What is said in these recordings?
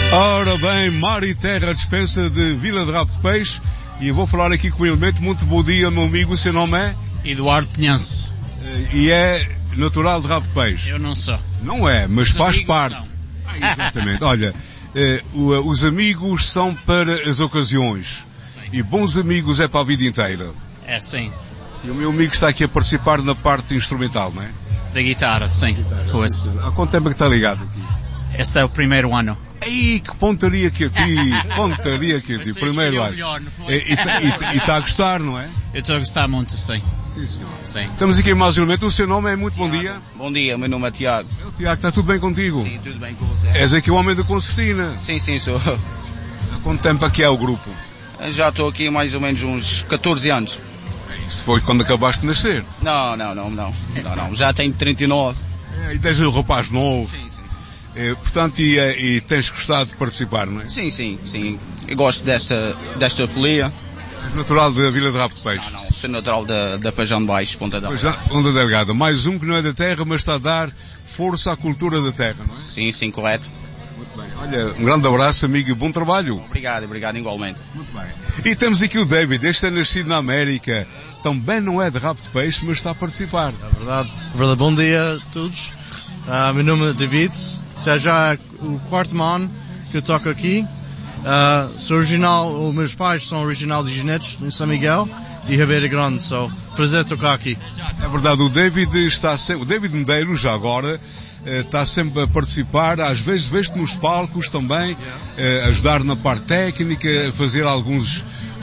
Ora bem, mar e terra, dispensa de Vila de Rabo de Peixe, e eu vou falar aqui com o elemento. Muito bom dia, meu amigo, o seu nome é? Eduardo Pinhanço. E é natural de Rabo de Peixe? Eu não sou. Não é, mas faz parte. São. Exatamente. Olha, os amigos são para as ocasiões. Sim. E bons amigos é para a vida inteira. É sim. E o meu amigo está aqui a participar na parte instrumental, não é? Da guitarra, sim. Pois. Há quanto tempo é que está ligado aqui? Este é o primeiro ano. Ei, que pontaria que eu tive! Pontaria que eu tive, primeiro ano. E está a gostar, não é? Eu estou a gostar muito, sim. Sim, senhor. Sim. Estamos aqui em mais um elemento. O seu nome é muito bom dia. Bom dia, meu nome é Tiago. Tiago, está tudo bem contigo? Sim, tudo bem com você. És aqui o homem da concertina. Sim, sou. Há quanto tempo aqui é o grupo? Já estou aqui há mais ou menos uns 14 anos. Isso foi quando acabaste de nascer? Não. Já tenho 39. E tens um rapaz novo. Sim. Portanto, e tens gostado de participar, não é? Sim. Eu gosto desta folia. És natural da Vila de Rabo de Peixe? Não. Sou natural da Pajão de Baixo, Ponta Delgada. Ponta Delgada. Mais um que não é da terra, mas está a dar força à cultura da terra, não é? Sim, correto. Muito bem. Olha, um grande abraço, amigo, e bom trabalho. Obrigado igualmente. Muito bem. E temos aqui o David. Este é nascido na América. Também não é de Rabo de Peixe, mas está a participar. É verdade. Bom dia a todos. Meu nome é David. Isso já é o quarto ano que eu toco aqui. Sou original, os meus pais são original de Ginetes, em São Miguel e Ribeira Grande, prazer tocar aqui. É verdade, o David Medeiros, já agora, está sempre a participar, às vezes vê-te nos palcos também, ajudar na parte técnica, a fazer alguns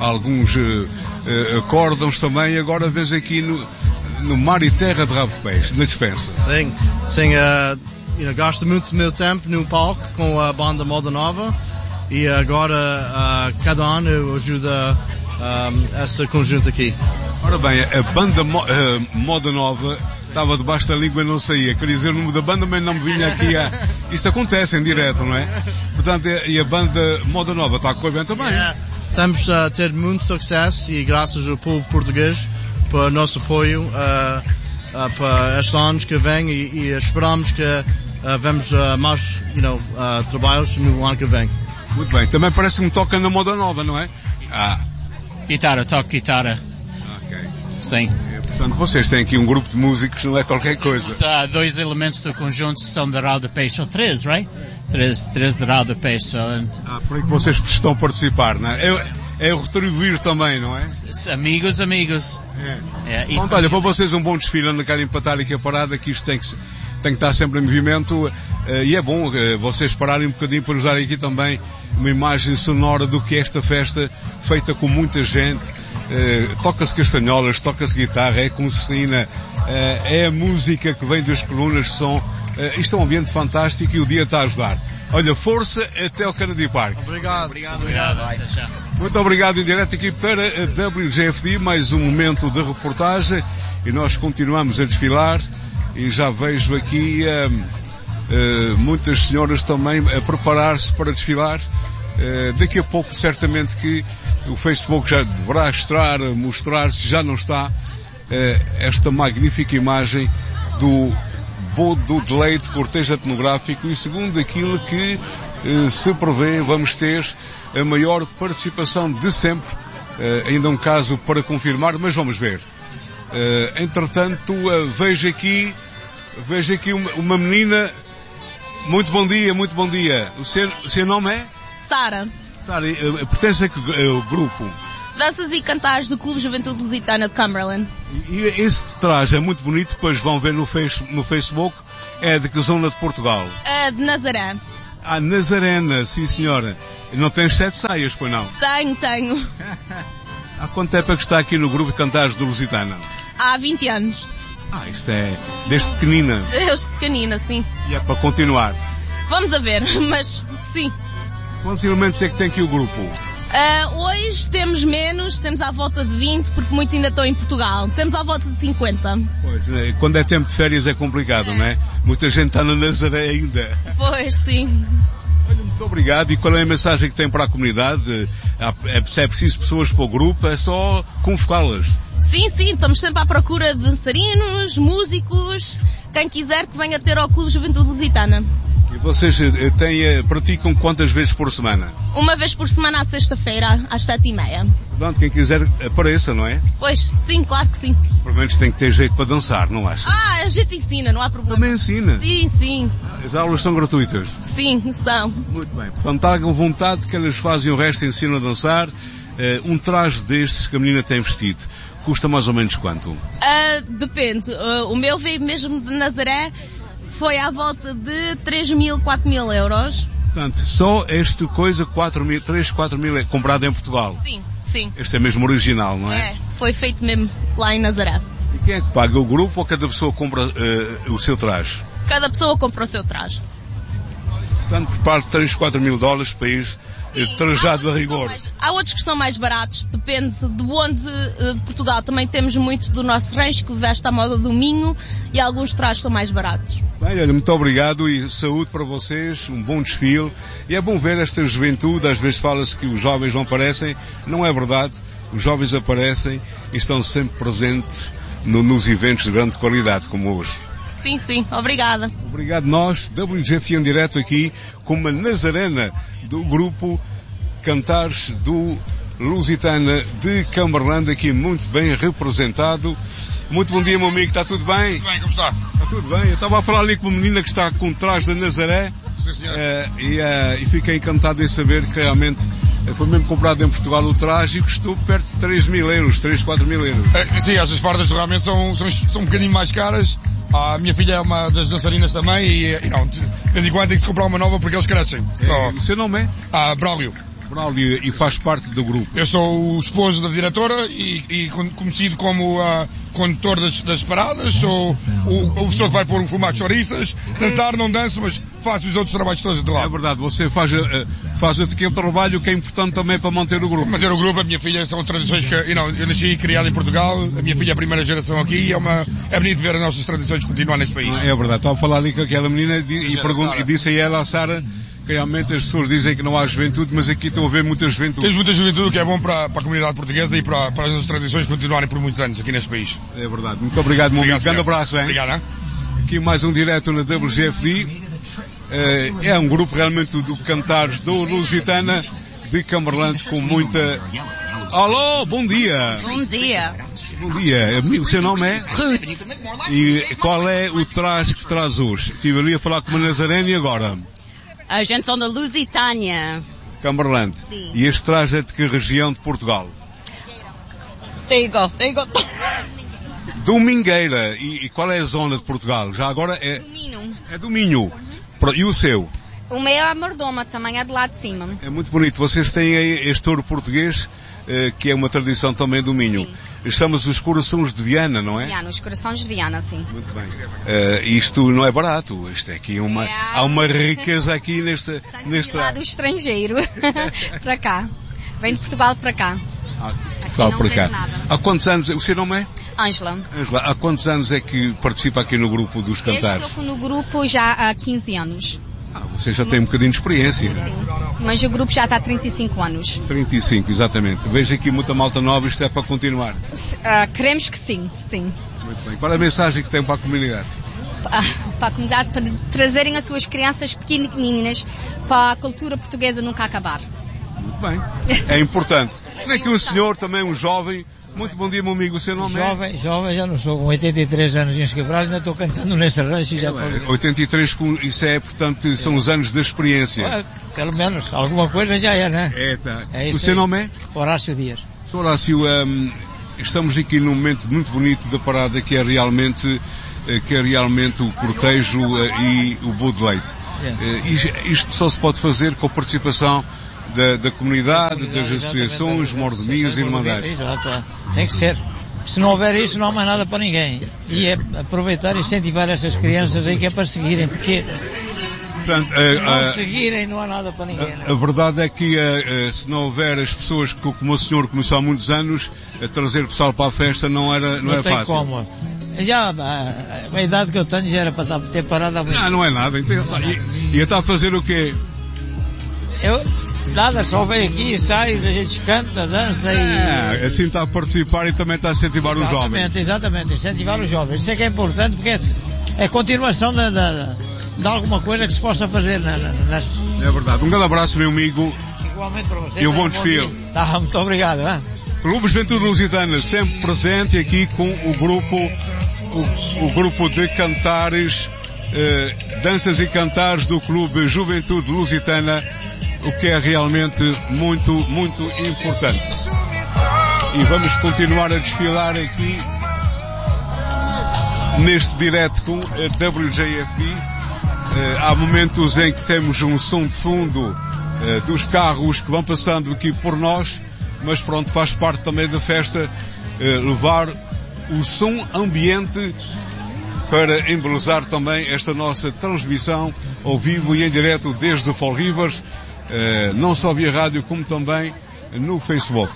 acórdãos também, agora vês aqui no mar e terra de Rabo de Peixe, na dispensa. Sim, gasto muito do meu tempo no palco com a banda Moda Nova e agora cada ano eu ajudo esse conjunto aqui. Ora bem, a banda Moda Nova estava debaixo da língua e não saía. Queria dizer o nome da banda, mas não me vinha aqui Isto acontece em direto, não é? Portanto, e a banda Moda Nova está a correr bem também. Estamos a ter muito sucesso e graças ao povo português para o nosso apoio para estes anos que vêm e esperamos que vemos mais trabalhos no ano que vem. Muito bem, também parece que me toca na Moda Nova, não é? Toco guitarra. Ok. Sim. Portanto, vocês têm aqui um grupo de músicos, não é qualquer coisa. Há dois elementos do conjunto são de Rabo de Peixe, ou três, right? Três de Rabo de Peixe. Por aí que vocês estão a participar, não é? É o retribuir também, não é? Amigos. Pronto, olha, para vocês um bom desfile, não querem empatar aqui a parada, que isto tem que estar sempre em movimento, e é bom vocês pararem um bocadinho para nos darem aqui também uma imagem sonora do que é esta festa, feita com muita gente. Toca-se castanholas, toca-se guitarra, é concertina, é a música que vem das colunas de som. Isto é um ambiente fantástico e o dia está a ajudar. Olha, força até ao Kennedy Park. Obrigado. Muito obrigado em direto aqui para a WGFD, mais um momento de reportagem, e nós continuamos a desfilar, e já vejo aqui muitas senhoras também a preparar-se para desfilar. Daqui a pouco certamente que o Facebook já deverá mostrar, se já não está, esta magnífica imagem do Bodo de Leite, cortejo etnográfico, e segundo aquilo que se prevê, vamos ter a maior participação de sempre. Ainda um caso para confirmar, mas vamos ver. Entretanto, vejo aqui uma menina. Muito bom dia. O seu nome é? Sara. Sara, pertence a que grupo? Danças e cantares do Clube Juventude Lusitana de Cumberland. E esse traje é muito bonito, depois vão ver no Facebook. É de que zona de Portugal? De Nazaré. Nazarena, sim senhora. Não tens 7 saias, pois não? Tenho. Há quanto tempo é que está aqui no grupo de cantares do Lusitana? Há 20 anos. Isto é desde pequenina? Desde pequenina, sim. E é para continuar? Vamos a ver, mas sim. Quantos elementos é que tem aqui o grupo? Hoje temos menos, temos à volta de 20, porque muitos ainda estão em Portugal. Temos à volta de 50. Pois, quando é tempo de férias é complicado, não é? Muita gente está na Nazaré ainda. Pois, sim. Olha, muito obrigado. E qual é a mensagem que tem para a comunidade? Se é preciso pessoas para o grupo, é só convocá-las. Sim, estamos sempre à procura de dançarinos, músicos, quem quiser que venha ter ao Clube Juventude Lusitana. E vocês praticam quantas vezes por semana? Uma vez por semana à sexta-feira, às 7h30. Portanto, quem quiser apareça, não é? Pois, sim, claro que sim. Pelo menos tem que ter jeito para dançar, não acha? A gente ensina, não há problema. Também ensina? Sim, sim. As aulas são gratuitas? Sim, são. Muito bem. Portanto, tenham vontade que elas fazem o resto, ensinam a dançar. Um traje destes que a menina tem vestido, custa mais ou menos quanto? Depende. O meu veio mesmo de Nazaré, foi à volta de 3.000, 4.000 euros. Portanto, só esta coisa, 3.000 é comprado em Portugal? Sim, sim. Este é mesmo original, não é? Foi feito mesmo lá em Nazaré. E quem é que paga? O grupo ou cada pessoa compra o seu traje? Cada pessoa compra o seu traje. Portanto, prepara 3, 4 mil dólares para ir trajado a rigor. Há outros que são mais baratos, depende de onde de Portugal. Também temos muito do nosso rancho que veste à moda do Minho e alguns trajes são mais baratos. Bem, olha, muito obrigado e saúde para vocês, um bom desfile. E é bom ver esta juventude, às vezes fala-se que os jovens não aparecem, não é verdade. Os jovens aparecem e estão sempre presentes nos eventos de grande qualidade, como hoje. Sim, sim, obrigada. Obrigado nós, WGF em direto aqui, com uma nazarena do grupo Cantares do Lusitana de Cumberland, aqui muito bem representado. Muito bom dia, meu amigo, está tudo bem? Tudo bem, como está? Está tudo bem, eu estava a falar ali com uma menina que está com trás da Nazaré. Sim, senhor. E fiquei encantado em saber que realmente foi mesmo comprado em Portugal o traje e custou perto de 3.000 euros, 3, 4 mil euros. Sim, essas fardas realmente são um bocadinho mais caras. A minha filha é uma das dançarinas também e não, de vez em quando tem que se comprar uma nova porque eles crescem. O seu nome é? Braulio. Braulio, e faz parte do grupo. Eu sou o esposo da diretora e conhecido como condutor das paradas, sou o pessoa que vai pôr o fumar de chouriças, dançar não danço, mas faço os outros trabalhos todos de lado. É verdade, você faz aquele trabalho que é importante também para manter o grupo. Manter o grupo, a minha filha são tradições que eu nasci e criado em Portugal, a minha filha é a primeira geração aqui e é bonito ver as nossas tradições continuar neste país. É verdade, estava a falar ali com aquela menina e disse a ela, a Sara, que realmente as pessoas dizem que não há juventude, mas aqui estão a ver muita juventude. Temos muita juventude, que é bom para a comunidade portuguesa e para as nossas tradições continuarem por muitos anos aqui neste país. É verdade. Muito obrigado, meu amigo. Grande abraço, hein? Obrigado, hein? Aqui mais um direto na WGFD. É um grupo realmente do Cantares do Lusitana de Cumberland com muita... Alô, bom dia! Bom dia! Bom dia. O seu nome é? Ruth. E qual é o traje que traz hoje? Estive ali a falar com uma nazarena e agora? A gente são da Lusitânia. Cumberland. Sim. E este traje é de que região de Portugal? Sigo. Domingueira. E qual é a zona de Portugal? Já agora é... Do Minho. É do Minho. E o seu? O meu é a Mordoma, também é de lá de cima. É muito bonito. Vocês têm aí este ouro português, que é uma tradição também do Minho. Chama-se os corações de Viana, não é? Viana, os corações de Viana, sim. Muito bem. Isto não é barato. Isto é aqui há uma riqueza aqui nesta... Lá do estrangeiro, para cá. Vem de Portugal para cá. Portugal para cá. Há quantos anos... O seu nome é? Ângela. Ângela, há quantos anos é que participa aqui no grupo dos Cantares? Eu estou no grupo já há 15 anos. Você já tem um bocadinho de experiência. Sim, mas o grupo já está há 35 anos. 35, exatamente. Vejo aqui muita malta nova, isto é para continuar. Queremos que sim, sim. Muito bem. Qual é a mensagem que tem para a comunidade? Para a comunidade, para trazerem as suas crianças pequenininhas para a cultura portuguesa nunca acabar. Muito bem. É importante. Tem aqui um senhor, também um jovem. Muito bom dia, meu amigo. O seu nome é? Jovem, já não sou com 83 anos em quebrados, ainda estou cantando neste rancho e já estou... 83, isso é, portanto, são os anos da experiência. Pelo menos, alguma coisa já é, né? Tá. É o seu nome é? Horácio Dias. Sr. Horácio, estamos aqui num momento muito bonito da parada que é realmente o cortejo e o bolo de leite. Isto só se pode fazer com a participação da comunidade, das associações, mordomias e irmandades. Exato, tem que ser. Se não houver isso, não há mais nada para ninguém. E é aproveitar e incentivar essas crianças aí que é para seguirem, porque portanto, não seguirem não há nada para ninguém. A verdade é que se não houver as pessoas que, como o senhor começou há muitos anos, a trazer pessoal para a festa não era tem fácil. Como. Já, a idade que eu tenho já era para ter parado há muito tempo. Não é nada. E está a fazer o quê? Nada, só vem aqui, sai, a gente canta, dança e... assim está a participar e também está a incentivar os jovens. Exatamente, incentivar os jovens. Isso é que é importante porque é continuação de alguma coisa que se possa fazer nas... É verdade. Um grande abraço, meu amigo. Igualmente para você. E um bom desfile. Tá, muito obrigado. Hein? Clube Juventude Lusitana, sempre presente aqui com o grupo de cantares, danças e cantares do Clube Juventude Lusitana, o que é realmente muito, muito importante. E vamos continuar a desfilar aqui neste direto com a WJFD. Há momentos em que temos um som de fundo dos carros que vão passando aqui por nós, mas pronto, faz parte também da festa levar o som ambiente para embelezar também esta nossa transmissão ao vivo e em direto desde Fall Rivers, não só via rádio como também no Facebook.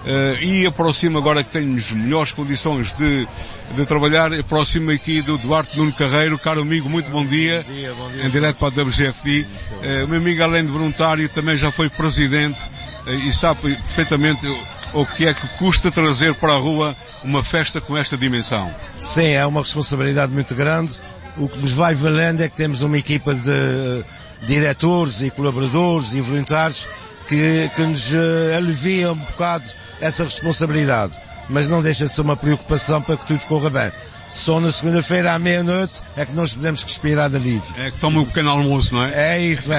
E aproximo agora que temos melhores condições de trabalhar, aproximo aqui do Duarte Nuno Carreiro. Caro amigo, muito bom dia. Bom dia. Em direto para a WGFD. O meu amigo, além de voluntário, também já foi presidente e sabe perfeitamente o que é que custa trazer para a rua uma festa com esta dimensão. Sim, é uma responsabilidade muito grande. O que nos vai valendo é que temos uma equipa de diretores e colaboradores e voluntários que nos alivia um bocado essa responsabilidade, mas não deixa de ser uma preocupação para que tudo corra bem. Só na segunda-feira à meia-noite é que nós podemos respirar de alívio. É que toma um pequeno almoço, não é? É isso.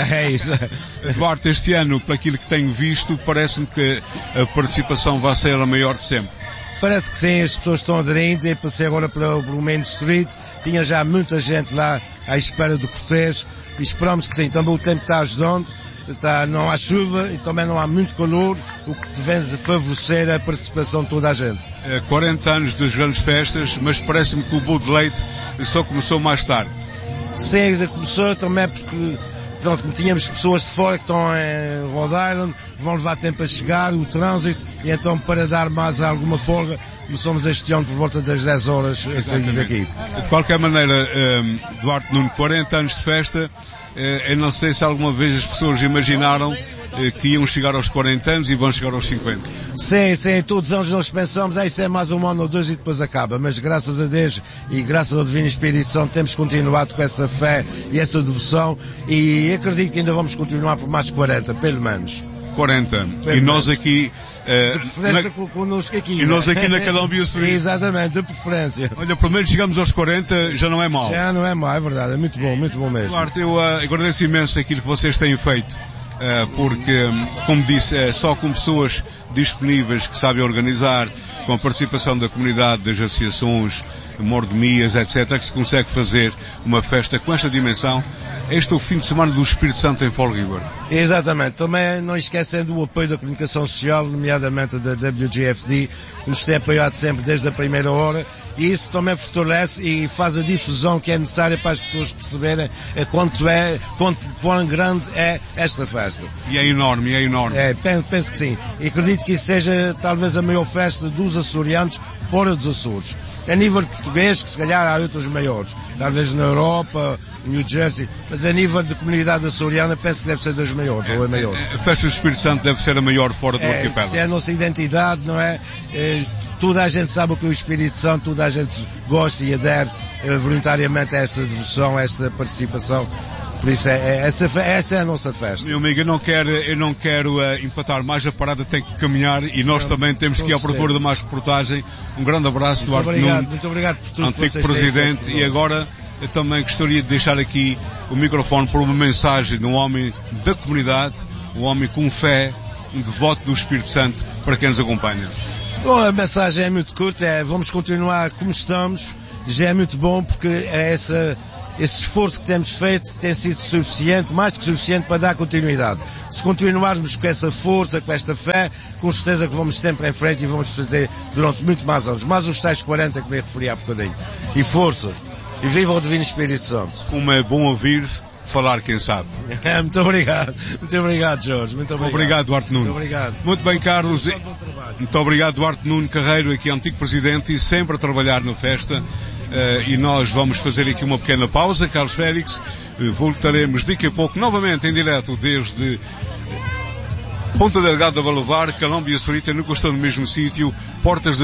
Eduardo, este ano, por aquilo que tenho visto, parece-me que a participação vai ser a maior de sempre. Parece que sim, as pessoas estão aderindo. Eu passei agora pelo Main Street, tinha já muita gente lá à espera do cortejo e esperamos que sim, também o tempo está ajudando. Não há chuva e também não há muito calor, o que vem a favorecer a participação de toda a gente. 40 anos das grandes festas, mas parece-me que o bolo de leite só começou mais tarde. Sim, começou também porque pronto, tínhamos pessoas de fora que estão em Rhode Island, vão levar tempo a chegar, o trânsito, e então para dar mais alguma folga, começamos este ano por volta das 10 horas a sair daqui. De qualquer maneira, Duarte Nuno, 40 anos de festa, eu não sei se alguma vez as pessoas imaginaram que iam chegar aos 40 anos e vão chegar aos 50. Sim, todos os anos nós pensamos, isso é mais um ano ou dois e depois acaba, mas graças a Deus e graças ao Divino Espírito Santo temos continuado com essa fé e essa devoção e acredito que ainda vamos continuar por mais 40, pelo menos. 40. E nós aqui... de preferência connosco aqui. E nós aqui na Calambia Suíça. Exatamente, de preferência. Olha, pelo menos chegamos aos 40, já não é mau. Já não é mau, é verdade, é muito bom mesmo. Duarte, eu agradeço imenso aquilo que vocês têm feito, porque, como disse, é só com pessoas disponíveis que sabem organizar, com a participação da comunidade, das associações, mordomias, etc., que se consegue fazer uma festa com esta dimensão. Este é o fim de semana do Espírito Santo em Fall River. Exatamente. Também não esquecendo o apoio da comunicação social, nomeadamente da WGFD, que nos tem apoiado sempre desde a primeira hora, e isso também fortalece e faz a difusão que é necessária para as pessoas perceberem quão grande é esta festa. E é enorme. Penso que sim. E acredito que isso seja talvez a maior festa dos açorianos fora dos Açores. A nível português, que se calhar há outros maiores, talvez na Europa, New Jersey, mas a nível de comunidade açoriana penso que deve ser das maiores, ou a maior. A festa do Espírito Santo deve ser a maior fora do arquipélago. É a nossa identidade, não é? Toda a gente sabe o que é o Espírito Santo, toda a gente gosta e adere voluntariamente a essa devoção, a essa participação. Por isso, essa é a nossa festa. Meu amigo, eu não quero empatar mais, a parada tem que caminhar e nós também temos que ir à procura de mais reportagem. Um grande abraço, Duarte Nuno, muito obrigado por tudo antigo presidente, e agora eu também gostaria de deixar aqui o microfone por uma mensagem de um homem da comunidade, um homem com fé, um devoto do Espírito Santo, para quem nos acompanha. Bom, a mensagem é muito curta, vamos continuar como estamos, já é muito bom porque esse esforço que temos feito tem sido suficiente, mais que suficiente para dar continuidade. Se continuarmos com essa força, com esta fé, com certeza que vamos sempre em frente e vamos fazer durante muito mais anos. Mais os tais 40 que me referi há bocadinho. E força. E viva o Divino Espírito Santo. Como é bom ouvir falar, quem sabe. Muito obrigado, Jorge. Muito obrigado. Obrigado, Duarte Nuno. Muito obrigado. Muito bem, Carlos. Muito obrigado, Duarte Nuno Carreiro, aqui antigo presidente e sempre a trabalhar na festa. E nós vamos fazer aqui uma pequena pausa, Carlos Félix. Voltaremos daqui a pouco novamente em direto desde Ponta Delgada da Balavar, Calambia Sorita, no costão do mesmo sítio, portas